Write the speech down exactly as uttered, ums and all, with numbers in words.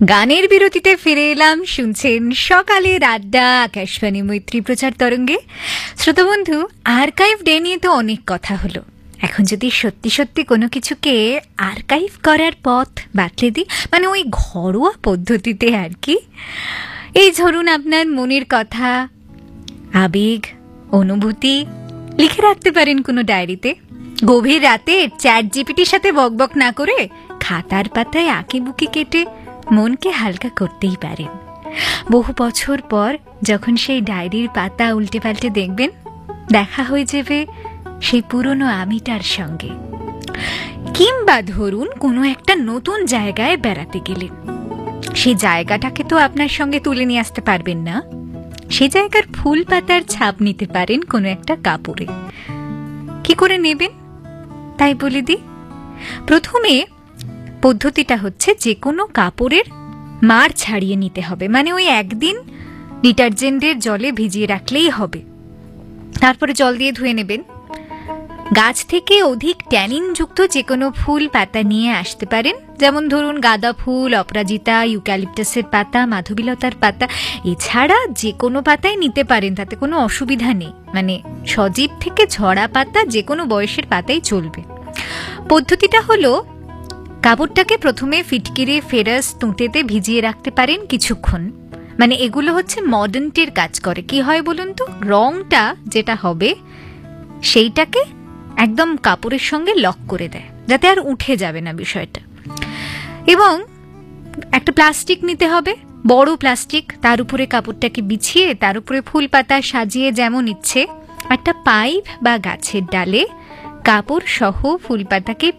গানের বিরতিতে ফিরে এলাম। শুনছেন সকালের আড্ডা আকাশবাণী মৈত্রী প্রচার তরঙ্গে। শ্রোতা বন্ধু, আর্কাইভ ডে নিয়ে তো অনেক কথা হলো। এখন যদি সত্যি সত্যি কোনো কিছুকে আর্কাইভ করার পথ বাতলে দিই, মানে ওই ঘরোয়া পদ্ধতিতে আর কি, এই ধরুন আপনার মনের কথা, আবেগ, অনুভূতি লিখে রাখতে পারেন কোনো ডায়েরিতে। গভীর রাতে চ্যাট জিপিটির সাথে বকবক না করে খাতার পাতায় আঁকি বুকি কেটে মনকে হালকা করতেই পারেন। বহু বছর পর যখন সেই ডায়েরির পাতা উল্টে পাল্টে দেখবেন, দেখা হয়ে যাবে সেই পুরনো আমিটার সঙ্গে। কিংবা ধরুন কোনো একটা নতুন জায়গায় বেড়াতে গেলেন, সেই জায়গাটাকে তো আপনার সঙ্গে তুলে নিয়ে আসতে পারবেন না, সেই জায়গার ফুল পাতার ছাপ নিতে পারেন কোনো একটা কাপড়ে। কি করে নেবেন তাই বলে দিই। প্রথমে পদ্ধতিটা হচ্ছে যে কোনো কাপড়ের মার ছাড়িয়ে নিতে হবে, মানে ওই একদিন ডিটারজেন্টের জলে ভিজিয়ে রাখলেই হবে। তারপরে জল দিয়ে ধুয়ে নেবেন। গাছ থেকে অধিক ট্যানিন যুক্ত যে কোনো ফুল পাতা নিয়ে আসতে পারেন, যেমন ধরুন গাঁদা ফুল, অপরাজিতা, ইউক্যালিপটাসের পাতা, মাধবীলতার পাতা। এছাড়া যে কোনো পাতাই নিতে পারেন, তাতে কোনো অসুবিধা নেই। মানে সজীব থেকে ঝরা পাতা যে কোনো বয়সের পাতাই চলবে। পদ্ধতিটা হলো, কাপড়টাকে প্রথমে ফিটকিরি, ফেরাস, তুঁতেতে ভিজিয়ে রাখতে পারেন কিছুক্ষণ। মানে এগুলো হচ্ছে মর্ডার্নটের কাজ করে। কি হয় বলুন তো, রংটা যেটা হবে সেইটাকে একদম কাপড়ের সঙ্গে লক করে দেয়, যাতে আর উঠে যাবে না বিষয়টা। এবং একটা প্লাস্টিক নিতে হবে, বড় প্লাস্টিক, তার উপরে কাপড়টাকে বিছিয়ে তার উপরে ফুল পাতা সাজিয়ে যেমন ইচ্ছে একটা পাইপ বা গাছের ডালে কাপড় সহ ফুল পাতাকে